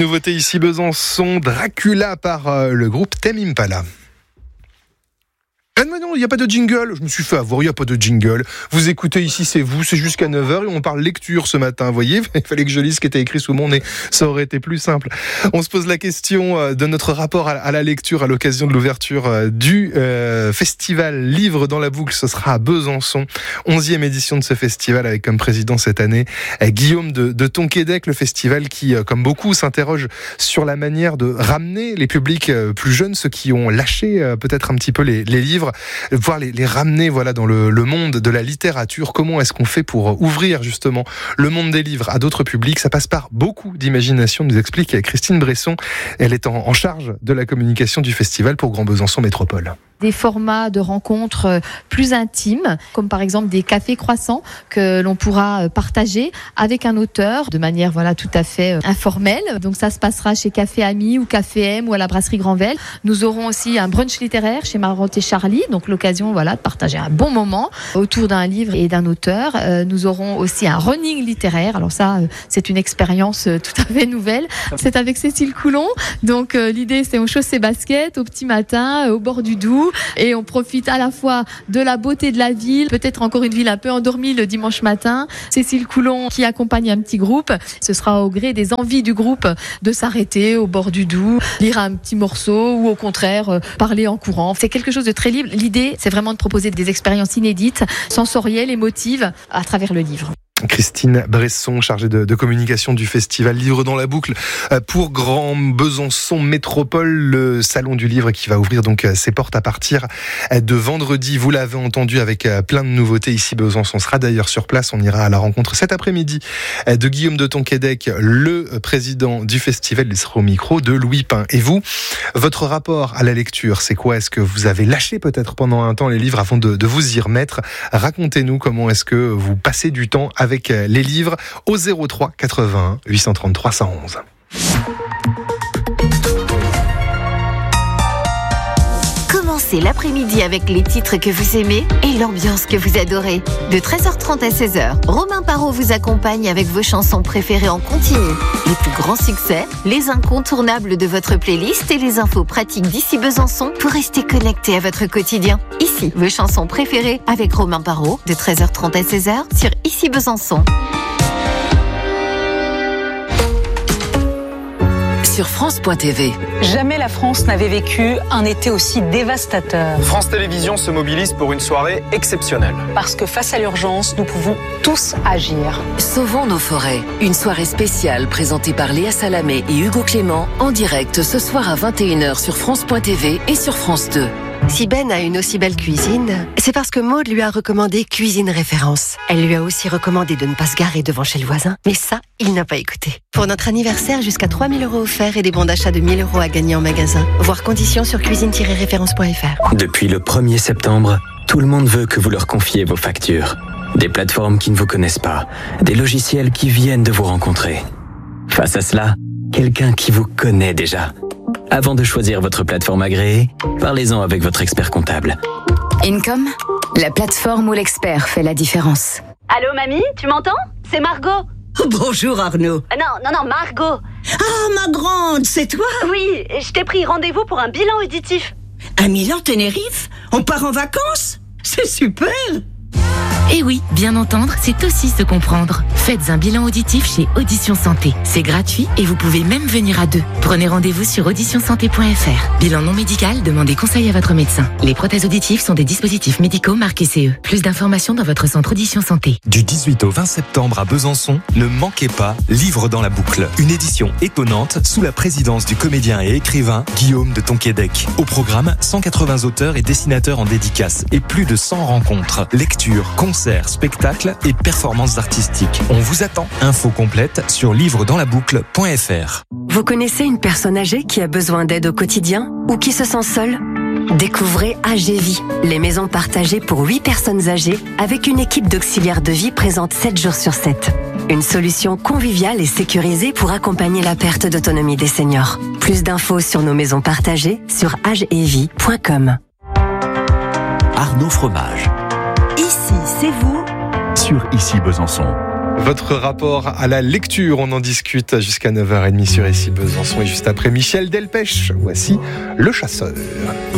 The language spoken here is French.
nouveauté ici Besançon, Dracula par le groupe Tame Impala. Ah non, il n'y a pas de jingle. Je me suis fait avoir, il n'y a pas de jingle. Vous écoutez ici, c'est vous, c'est jusqu'à 9h et on parle lecture ce matin. Vous voyez, il fallait que je lise ce qui était écrit sous mon nez. Ça aurait été plus simple. On se pose la question de notre rapport à la lecture à l'occasion de l'ouverture du festival Livre dans la boucle. Ce sera à Besançon, 11e édition de ce festival avec comme président cette année Guillaume de Tonquédec. Le festival qui, comme beaucoup, s'interroge sur la manière de ramener les publics plus jeunes, ceux qui ont lâché peut-être un petit peu les livres, voir les ramener dans le monde de la littérature. Comment est-ce qu'on fait pour ouvrir justement le monde des livres à d'autres publics? Ça passe par beaucoup d'imagination, nous explique Christine Bresson. Elle est en charge de la communication du festival pour Grand Besançon Métropole. Des formats de rencontres plus intimes, comme par exemple des cafés croissants que l'on pourra partager avec un auteur de manière tout à fait informelle. Donc ça se passera chez Café Ami ou Café M ou à la brasserie Granvelle. Nous aurons aussi un brunch littéraire chez Marotte et Charlie, donc l'occasion de partager un bon moment autour d'un livre et d'un auteur. Nous aurons aussi un running littéraire. Alors ça, c'est une expérience tout à fait nouvelle. C'est avec Cécile Coulon. Donc l'idée, c'est on chausse ses baskets au petit matin, au bord du Doubs. Et on profite à la fois de la beauté de la ville, peut-être encore une ville un peu endormie le dimanche matin. Cécile Coulon qui accompagne un petit groupe. Ce sera au gré des envies du groupe de s'arrêter au bord du Doubs, lire un petit morceau ou au contraire parler en courant. C'est quelque chose de très libre. L'idée, c'est vraiment de proposer des expériences inédites, sensorielles, émotives à travers le livre. Christine Bresson, chargée de communication du festival Livre dans la boucle pour Grand Besançon Métropole, le salon du livre qui va ouvrir donc ses portes à partir de vendredi. Vous l'avez entendu, avec plein de nouveautés ici. Besançon sera d'ailleurs sur place. On ira à la rencontre cet après-midi de Guillaume de Tonquédec, le président du festival. Il sera au micro de Louis Pin. Et vous, votre rapport à la lecture, c'est quoi? Est-ce que vous avez lâché peut-être pendant un temps les livres avant de vous y remettre? Racontez-nous comment est-ce que vous passez du temps avec les livres au 03 81 833 111. Commencez l'après-midi avec les titres que vous aimez et l'ambiance que vous adorez. De 13h30 à 16h, Romain Parot vous accompagne avec vos chansons préférées en continu. Les plus grands succès, les incontournables de votre playlist et les infos pratiques d'ici Besançon pour rester connecté à votre quotidien. Ici, vos chansons préférées avec Romain Parot de 13h30 à 16h sur Ici Besançon. Sur France.tv. Jamais la France n'avait vécu un été aussi dévastateur. France Télévisions se mobilise pour une soirée exceptionnelle. Parce que face à l'urgence, nous pouvons tous agir. Sauvons nos forêts. Une soirée spéciale présentée par Léa Salamé et Hugo Clément en direct ce soir à 21h sur France.tv et sur France 2. Si Ben a une aussi belle cuisine, c'est parce que Maud lui a recommandé Cuisine Référence. Elle lui a aussi recommandé de ne pas se garer devant chez le voisin, mais ça, il n'a pas écouté. Pour notre anniversaire, jusqu'à 3 000 € offerts et des bons d'achat de 1 000 € à gagner en magasin. Voir conditions sur cuisine-référence.fr. Depuis le 1er septembre, tout le monde veut que vous leur confiez vos factures. Des plateformes qui ne vous connaissent pas, des logiciels qui viennent de vous rencontrer. Face à cela, quelqu'un qui vous connaît déjà. Avant de choisir votre plateforme agréée, parlez-en avec votre expert comptable. Income, la plateforme où l'expert fait la différence. Allô mamie, tu m'entends? C'est Margot. Bonjour Arnaud. Non, Margot. Ah, ma grande, c'est toi? Oui, je t'ai pris rendez-vous pour un bilan auditif. Un Milan Tenerife? On part en vacances? C'est super! Et oui, bien entendre, c'est aussi se comprendre. Faites un bilan auditif chez Audition Santé. C'est gratuit et vous pouvez même venir à deux. Prenez rendez-vous sur auditionsanté.fr. Bilan non médical, demandez conseil à votre médecin. Les prothèses auditives sont des dispositifs médicaux marqués CE. Plus d'informations dans votre centre Audition Santé. Du 18 au 20 septembre à Besançon, ne manquez pas Livre dans la boucle. Une édition étonnante sous la présidence du comédien et écrivain Guillaume de Tonquédec. Au programme, 180 auteurs et dessinateurs en dédicace et plus de 100 rencontres, lectures, concerts, spectacles et performances artistiques. On vous attend. Info complète sur livredans-la-boucle.fr. Vous connaissez une personne âgée qui a besoin d'aide au quotidien ou qui se sent seule? Découvrez AGVie, les maisons partagées pour 8 personnes âgées avec une équipe d'auxiliaires de vie présente 7 jours sur 7. Une solution conviviale et sécurisée pour accompagner la perte d'autonomie des seniors. Plus d'infos sur nos maisons partagées sur agevie.com. Arnaud Fromage. Ici, c'est vous. Sur Ici Besançon. Votre rapport à la lecture, on en discute jusqu'à 9h30 sur Ici Besançon et juste après Michel Delpech. Voici Le Chasseur.